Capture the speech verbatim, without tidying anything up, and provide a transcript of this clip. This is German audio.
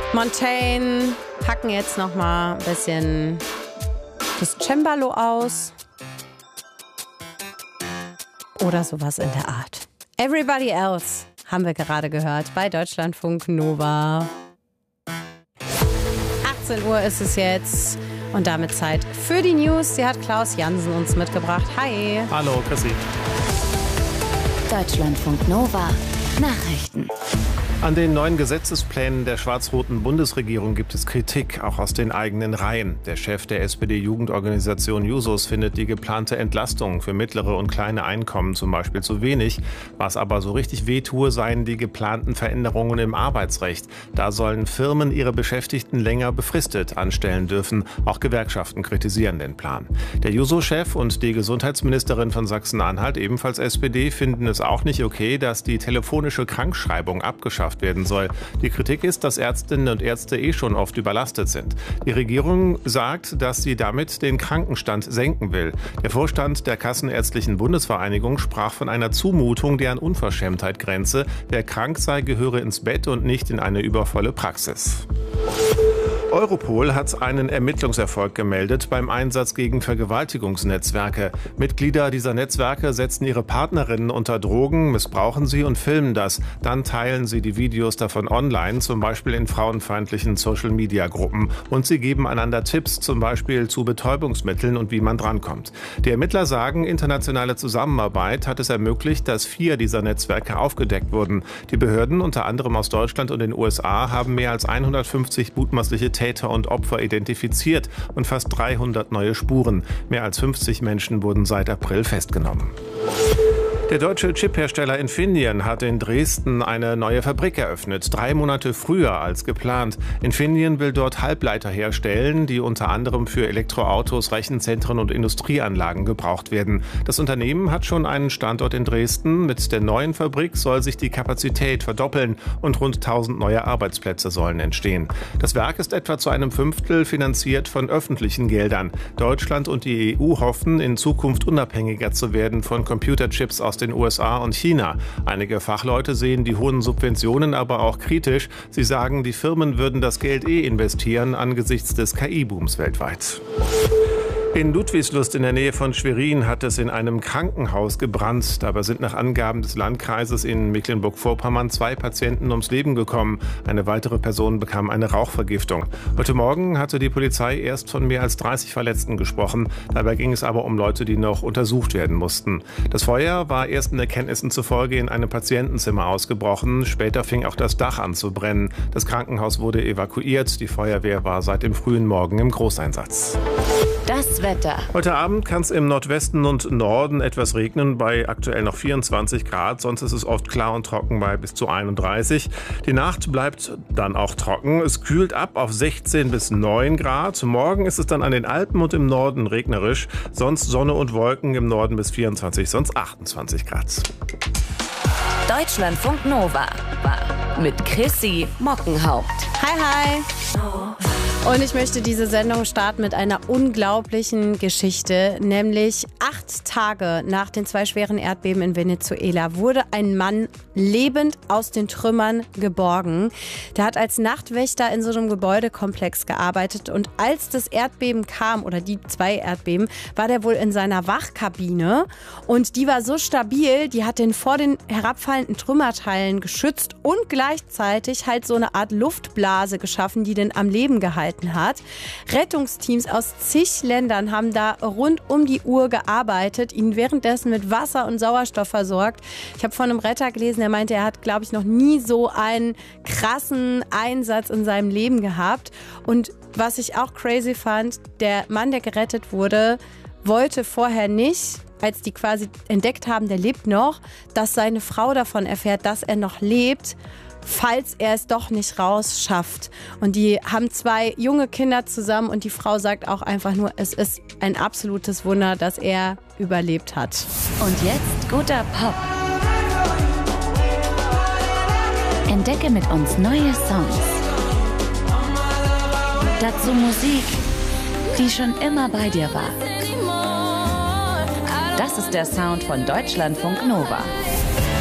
Montaigne packen jetzt noch mal ein bisschen das Cembalo aus. Oder sowas in der Art. Everybody Else haben wir gerade gehört bei Deutschlandfunk Nova. achtzehn Uhr ist es jetzt und damit Zeit für die News. Sie hat Klaus Jansen uns mitgebracht. Hi. Hallo, Chrissy. Deutschlandfunk Nova. Nachrichten. An den neuen Gesetzesplänen der schwarz-roten Bundesregierung gibt es Kritik, auch aus den eigenen Reihen. Der Chef der S P D-Jugendorganisation Jusos findet die geplante Entlastung für mittlere und kleine Einkommen zum Beispiel zu wenig. Was aber so richtig wehtue, seien die geplanten Veränderungen im Arbeitsrecht. Da sollen Firmen ihre Beschäftigten länger befristet anstellen dürfen. Auch Gewerkschaften kritisieren den Plan. Der Juso-Chef und die Gesundheitsministerin von Sachsen-Anhalt, ebenfalls S P D, finden es auch nicht okay, dass die telefonische Krankschreibung abgeschafft werden soll. Die Kritik ist, dass Ärztinnen und Ärzte eh schon oft überlastet sind. Die Regierung sagt, dass sie damit den Krankenstand senken will. Der Vorstand der Kassenärztlichen Bundesvereinigung sprach von einer Zumutung, die an Unverschämtheit grenze. Wer krank sei, gehöre ins Bett und nicht in eine übervolle Praxis. Europol hat einen Ermittlungserfolg gemeldet beim Einsatz gegen Vergewaltigungsnetzwerke. Mitglieder dieser Netzwerke setzen ihre Partnerinnen unter Drogen, missbrauchen sie und filmen das. Dann teilen sie die Videos davon online, zum Beispiel in frauenfeindlichen Social-Media-Gruppen. Und sie geben einander Tipps, zum Beispiel zu Betäubungsmitteln und wie man drankommt. Die Ermittler sagen, internationale Zusammenarbeit hat es ermöglicht, dass vier dieser Netzwerke aufgedeckt wurden. Die Behörden, unter anderem aus Deutschland und den U S A, haben mehr als hundertfünfzig mutmaßliche Täter und Opfer identifiziert und fast dreihundert neue Spuren. Mehr als fünfzig Menschen wurden seit April festgenommen. Der deutsche Chiphersteller Infineon hat in Dresden eine neue Fabrik eröffnet, drei Monate früher als geplant. Infineon will dort Halbleiter herstellen, die unter anderem für Elektroautos, Rechenzentren und Industrieanlagen gebraucht werden. Das Unternehmen hat schon einen Standort in Dresden. Mit der neuen Fabrik soll sich die Kapazität verdoppeln und rund tausend neue Arbeitsplätze sollen entstehen. Das Werk ist etwa zu einem Fünftel finanziert von öffentlichen Geldern. Deutschland und die E U hoffen, in Zukunft unabhängiger zu werden von Computerchips aus den U S A und China. Einige Fachleute sehen die hohen Subventionen aber auch kritisch. Sie sagen, die Firmen würden das Geld eh investieren angesichts des K I-Booms weltweit. In Ludwigslust in der Nähe von Schwerin hat es in einem Krankenhaus gebrannt. Dabei sind nach Angaben des Landkreises in Mecklenburg-Vorpommern zwei Patienten ums Leben gekommen. Eine weitere Person bekam eine Rauchvergiftung. Heute Morgen hatte die Polizei erst von mehr als dreißig Verletzten gesprochen. Dabei ging es aber um Leute, die noch untersucht werden mussten. Das Feuer war ersten Erkenntnissen zufolge in einem Patientenzimmer ausgebrochen. Später fing auch das Dach an zu brennen. Das Krankenhaus wurde evakuiert. Die Feuerwehr war seit dem frühen Morgen im Großeinsatz. Das Wetter. Heute Abend kann es im Nordwesten und Norden etwas regnen, bei aktuell noch vierundzwanzig Grad. Sonst ist es oft klar und trocken bei bis zu einunddreißig. Die Nacht bleibt dann auch trocken. Es kühlt ab auf sechzehn bis neun Grad. Morgen ist es dann an den Alpen und im Norden regnerisch. Sonst Sonne und Wolken, im Norden bis vierundzwanzig, sonst achtundzwanzig Grad. Deutschlandfunk Nova mit Chrissy Mockenhaupt. Hi, hi. Und ich möchte diese Sendung starten mit einer unglaublichen Geschichte, nämlich acht Tage nach den zwei schweren Erdbeben in Venezuela wurde ein Mann lebend aus den Trümmern geborgen. Der hat als Nachtwächter in so einem Gebäudekomplex gearbeitet und als das Erdbeben kam, oder die zwei Erdbeben, war der wohl in seiner Wachkabine und die war so stabil, die hat den vor den herabfallenden Trümmerteilen geschützt und gleichzeitig halt so eine Art Luftblase geschaffen, die den am Leben gehalten hat. Rettungsteams aus zig Ländern haben da rund um die Uhr gearbeitet, ihn währenddessen mit Wasser und Sauerstoff versorgt. Ich habe von einem Retter gelesen, der meinte, er hat, glaube ich, noch nie so einen krassen Einsatz in seinem Leben gehabt. Und was ich auch crazy fand, der Mann, der gerettet wurde, wollte vorher nicht, als die quasi entdeckt haben, der lebt noch, dass seine Frau davon erfährt, dass er noch lebt, falls er es doch nicht rausschafft. Und die haben zwei junge Kinder zusammen und die Frau sagt auch einfach nur, es ist ein absolutes Wunder, dass er überlebt hat. Und jetzt guter Pop. Entdecke mit uns neue Songs. Dazu Musik, die schon immer bei dir war. Das ist der Sound von Deutschlandfunk Nova.